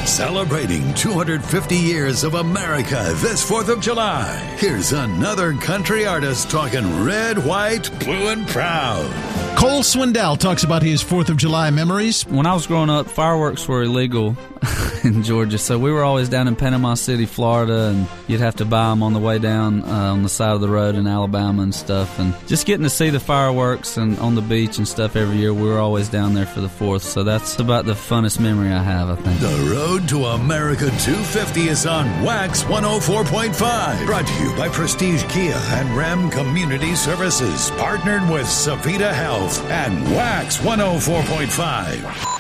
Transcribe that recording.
Celebrating 250 years of America this 4th of July. Here's another country artist talking red, white, blue, and proud. Cole Swindell talks about his 4th of July memories. When I was growing up, fireworks were illegal in Georgia, so we were always down in Panama City, Florida, and you'd have to buy them on the way down on the side of the road in Alabama and stuff. And just getting to see the fireworks and on the beach and stuff every year, we were always down there for the 4th, so that's about the funnest memory I have, I think. The Road to America 250 is on Wax 104.5. Brought to you by Prestige Kia and Ram Community Services. Partnered with Savita Health and Wax 104.5.